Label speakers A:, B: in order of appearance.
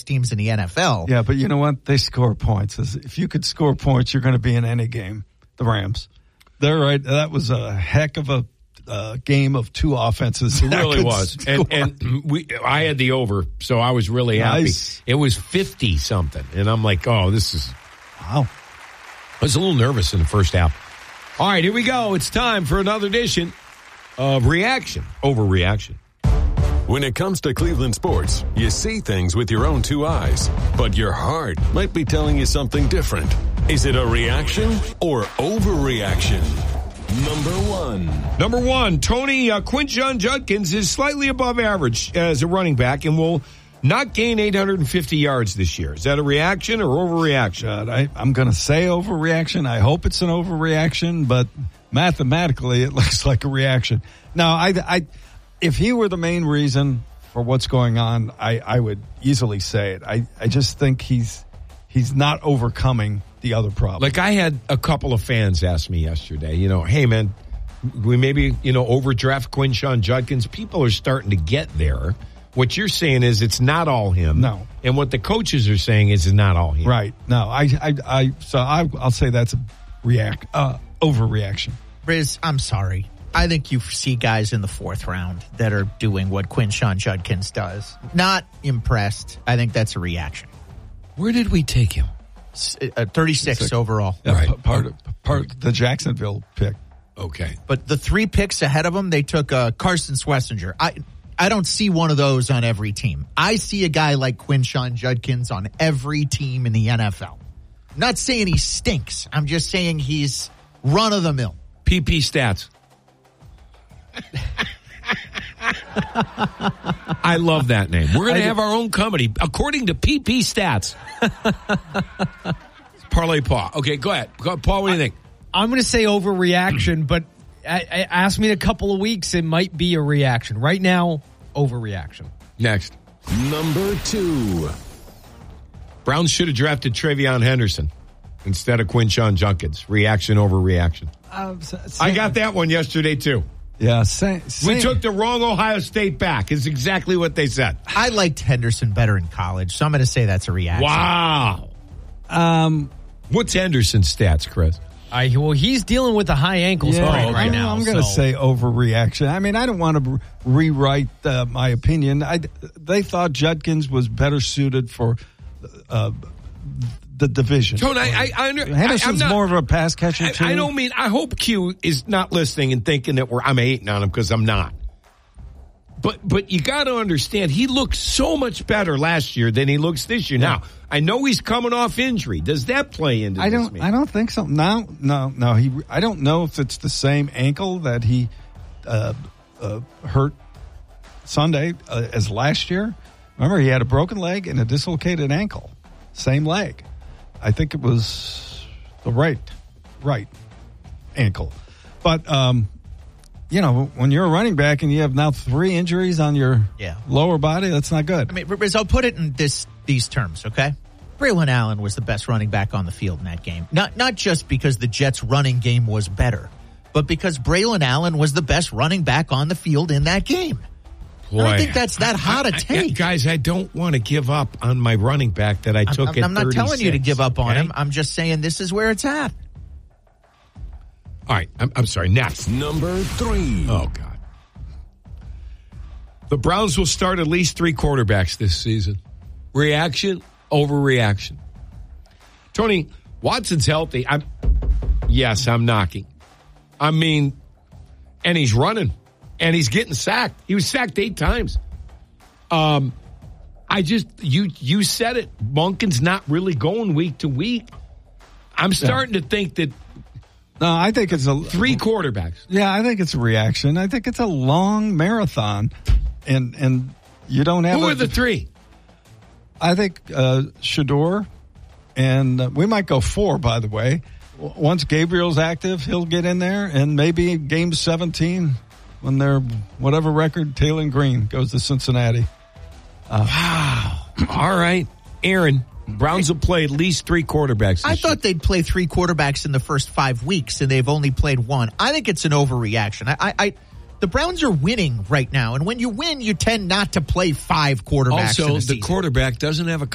A: best teams in the NFL.
B: Yeah, but you know what? They score points. If you could score points, you're going to be in any game. The Rams. They're right. That was a heck of a game of two offenses.
C: It really was. And I had the over, so I was really happy.
B: Nice.
C: It was 50-something. And I'm like, oh, this is...
B: Wow.
C: I was a little nervous in the first half. All right, here we go. It's time for another edition of Overreaction.
D: When it comes to Cleveland sports, you see things with your own two eyes, but your heart might be telling you something different. Is it a reaction or overreaction?
C: Number one, Tony Quinshon Judkins is slightly above average as a running back and will not gain 850 yards this year. Is that a reaction or overreaction?
B: I'm going to say overreaction. I hope it's an overreaction, but mathematically it looks like a reaction. Now, if he were the main reason for what's going on, I would easily say it. I just think he's not overcoming the other problem.
C: Like I had a couple of fans ask me yesterday, hey, man, we maybe, overdraft Quinshon Judkins. People are starting to get there. What you're saying is it's not all him.
B: No.
C: And what the coaches are saying is it's not all him.
B: Right. No, I'll say that's a overreaction.
A: Riz, I'm sorry. I think you see guys in the fourth round that are doing what Quinshon Judkins does. Not impressed. I think that's a reaction.
C: Where did we take him?
A: 36 overall.
B: Yeah,
C: right.
B: Part of the Jacksonville pick.
C: Okay.
A: But the 3 picks ahead of him, they took Carson Schlesinger. I don't see one of those on every team. I see a guy like Quinshon Judkins on every team in the NFL. I'm not saying he stinks. I'm just saying he's run-of-the-mill.
C: PP stats. I love that name. We're going to have our own company, according to PP stats. Parlay Paul. Okay, go ahead. Paul, what do you think?
E: I'm going to say overreaction, but ask me in a couple of weeks, it might be a reaction. Right now, overreaction.
C: Next.
D: Number 2.
C: Browns should have drafted Travion Henderson instead of Quinshon Judkins. Reaction, overreaction. I got that one yesterday, too.
B: Yeah,
C: we took the wrong Ohio State back is exactly what they said.
A: I liked Henderson better in college, so I'm going to say that's a reaction.
C: Wow. What's Henderson's stats, Chris?
E: Well, he's dealing with a high ankle sprain right now.
B: I'm going to say overreaction. I mean, I don't want to rewrite my opinion. They thought Judkins was better suited for the division.
C: Tony,
B: Henderson's more of a pass catcher, too.
C: I don't mean, I hope Q is not listening and thinking that I'm hating on him because I'm not. But you got to understand, he looked so much better last year than he looks this year. Now, I know he's coming off injury. Does that play into this?
B: I don't think so. No. I don't know if it's the same ankle that he hurt Sunday as last year. Remember, he had a broken leg and a dislocated ankle. Same leg. I think it was the right ankle. But, when you're a running back and you have now 3 injuries on your lower body, that's not good.
A: I mean, Riz, I'll put it in these terms, okay? Braylon Allen was the best running back on the field in that game. Not just because the Jets' running game was better, but because Braylon Allen was the best running back on the field in that game.
C: Boy,
A: I don't think that's that hot a take.
C: Guys, I don't want to give up on my running back that I took at 36.
A: I'm not telling you to give up on him. I'm just saying this is where it's at.
C: All right. I'm sorry. Next.
D: Number 3.
C: Oh, God. The Browns will start at least 3 quarterbacks this season. Reaction, overreaction. Tony, Watson's healthy. I'm knocking. I mean, and he's running. And he's getting sacked. He was sacked 8 times. You said it. Monken's not really going week to week. I'm starting to think that.
B: No, I think it's
C: 3 quarterbacks.
B: Yeah, I think it's a reaction. I think it's a long marathon, and you don't have.
C: Who are the 3?
B: I think Shador, and we might go 4. By the way, once Gabriel's active, he'll get in there, and maybe game 17. When they're whatever record, Taylor Green goes to Cincinnati.
C: Wow. All right. Aaron, Browns will play at least 3 quarterbacks.
A: I thought they'd play 3 quarterbacks in the first 5 weeks, and they've only played 1. I think it's an overreaction. The Browns are winning right now, and when you win, you tend not to play 5 quarterbacks in a season.
C: Also, the quarterback doesn't have a